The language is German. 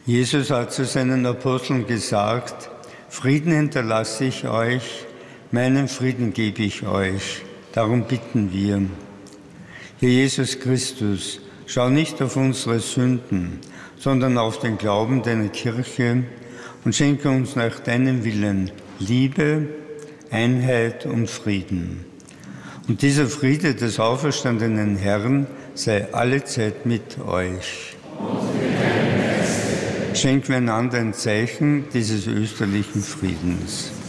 Jesus hat zu seinen Aposteln gesagt: Frieden hinterlasse ich euch, meinen Frieden gebe ich euch. Darum bitten wir. Herr Jesus Christus, schau nicht auf unsere Sünden, sondern auf den Glauben deiner Kirche und schenke uns nach deinem Willen Liebe, Einheit und Frieden. Und dieser Friede des auferstandenen Herrn sei allezeit mit euch. Schenken wir einander ein Zeichen dieses österlichen Friedens.